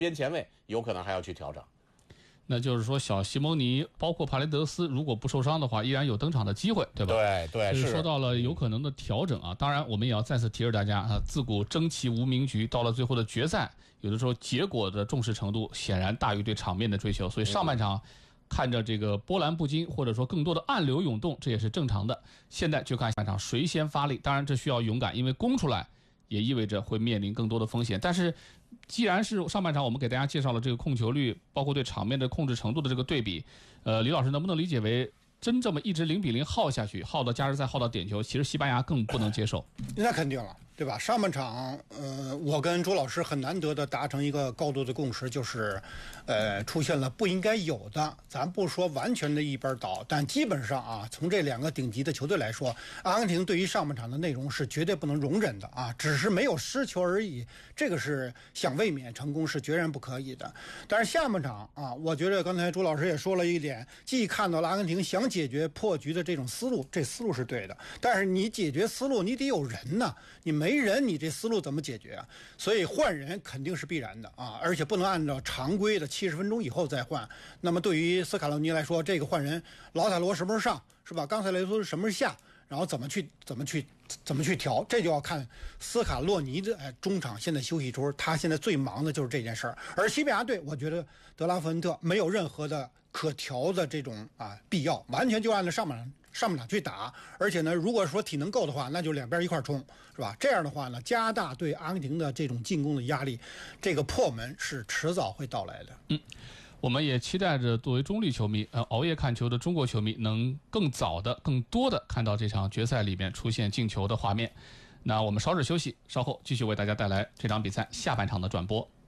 边前卫有可能还要去调整。 那就是说，小西蒙尼包括帕雷德斯，如果不受伤的话，依然有登场的机会，对吧？ 对， 是说到了有可能的调整啊。当然，我们也要再次提示大家啊，自古争奇无名局，到了最后的决赛，有的时候结果的重视程度显然大于对场面的追求，所以上半场看着这个波澜不惊，或者说更多的暗流涌动，这也是正常的。现在就看下半场谁先发力，当然这需要勇敢，因为攻出来也意味着会面临更多的风险。但是既然是上半场我们给大家介绍了这个控球率，包括对场面的控制程度的这个对比，李老师能不能理解为真这么一直0-0耗下去，耗到加时赛，耗到点球，其实西班牙更不能接受？ 那肯定了，对吧？上半场，我跟朱老师很难得的达成一个高度的共识，就是，出现了不应该有的，咱不说完全的一边倒，但基本上啊，从这两个顶级的球队来说，阿根廷对于上半场的内容是绝对不能容忍的啊，只是没有失球而已，这个是想卫冕成功是决然不可以的。但是下半场啊，我觉得刚才朱老师也说了一点，既看到了阿根廷想解决破局的这种思路，这思路是对的，但是你解决思路你得有人呐，你没人你这思路怎么解决啊？所以换人肯定是必然的啊，而且不能按照常规的70分钟以后再换。那么对于斯卡洛尼来说，这个换人，劳塔罗什么时候上是吧？冈塞雷斯什么时候下？然后怎么去调，这就要看斯卡洛尼的中场现在休息中，他现在最忙的就是这件事儿。而西班牙队，我觉得德拉夫恩特没有任何的可调的这种必要，完全就按照上半场去打。而且呢，如果说体能够的话，那就两边一块冲，是吧？这样的话呢，加大对阿根廷的这种进攻的压力，这个破门是迟早会到来的。 我们也期待着作为中立球迷，熬夜看球的中国球迷能更早的、更多的看到这场决赛里面出现进球的画面。那我们稍事休息，稍后继续为大家带来这场比赛下半场的转播。